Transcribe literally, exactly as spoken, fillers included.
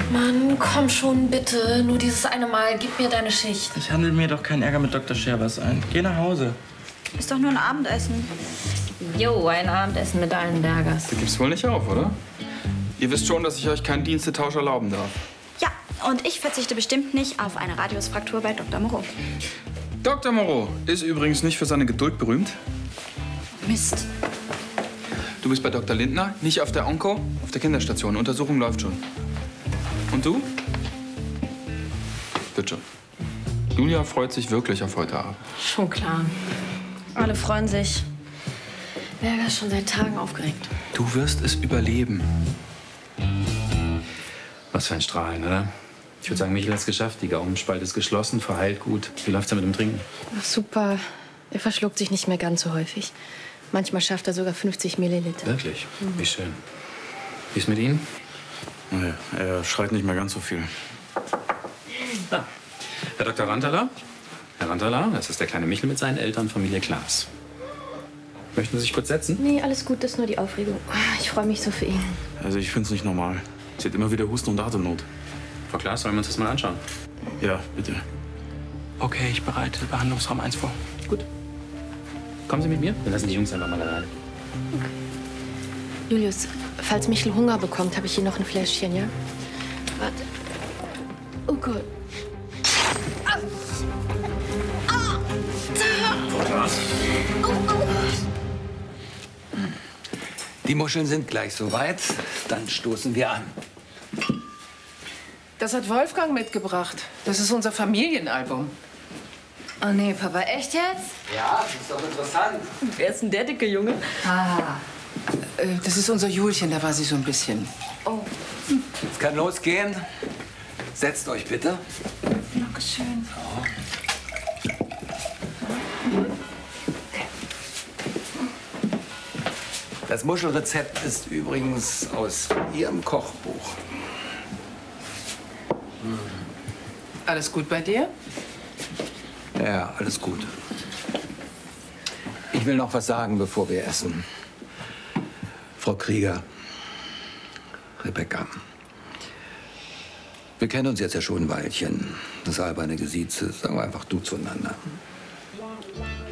Mann, komm schon, bitte. Nur dieses eine Mal, gib mir deine Schicht. Ich handle mir doch keinen Ärger mit Doktor Scherbers ein. Geh nach Hause. Ist doch nur ein Abendessen. Jo, ein Abendessen mit allen Bergers. Du gibst wohl nicht auf, oder? Ihr wisst schon, dass ich euch keinen Dienstetausch erlauben darf. Ja, und ich verzichte bestimmt nicht auf eine Radiusfraktur bei Doktor Moreau. Doktor Moreau ist übrigens nicht für seine Geduld berühmt. Mist. Du bist bei Doktor Lindner, nicht auf der Onko, auf der Kinderstation. Untersuchung läuft schon. Und du? Wird schon. Julia freut sich wirklich auf heute Abend. Schon klar. Alle freuen sich. Berger ist schon seit Tagen aufgeregt. Du wirst es überleben. Was für ein Strahlen, oder? Ich würde sagen, Michael hat es geschafft. Die Gaumenspalte ist geschlossen, verheilt gut. Wie läuft's denn mit dem Trinken? Ach, super. Er verschluckt sich nicht mehr ganz so häufig. Manchmal schafft er sogar fünfzig Milliliter. Wirklich? Mhm. Wie schön. Wie ist mit Ihnen? Nee, er schreit nicht mehr ganz so viel. Ah. Herr Doktor Rantala? Herr Rantala, das ist der kleine Michel mit seinen Eltern, Familie Klaas. Möchten Sie sich kurz setzen? Nee, alles gut, das ist nur die Aufregung. Ich freue mich so für ihn. Also ich finde es nicht normal. Sie hat immer wieder Husten und Atemnot. Frau Klaas, sollen wir uns das mal anschauen? Ja, bitte. Okay, ich bereite Behandlungsraum eins vor. Gut. Kommen Sie mit mir? Wir lassen die Jungs einfach mal alleine. Okay. Julius, falls Michel Hunger bekommt, habe ich hier noch ein Fläschchen, ja? Warte. Oh Gott. Die Muscheln sind gleich soweit. Dann stoßen wir an. Das hat Wolfgang mitgebracht. Das ist unser Familienalbum. Oh nee, Papa, echt jetzt? Ja, das ist doch interessant. Wer ist denn der dicke Junge? Ah, äh, das ist unser Julchen, da war sie so ein bisschen. Oh. Es kann losgehen. Setzt euch bitte. Dankeschön. So. Das Muschelrezept ist übrigens aus Ihrem Kochbuch. Alles gut bei dir? Ja, alles gut. Ich will noch was sagen, bevor wir essen. Frau Krieger, Rebecca, wir kennen uns jetzt ja schon ein Weilchen. Das alberne Gesieze, sagen wir einfach du zueinander.